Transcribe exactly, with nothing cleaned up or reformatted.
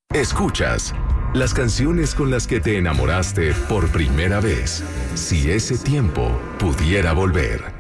Escuchas las canciones con las que te enamoraste por primera vez. Si ese tiempo pudiera volver.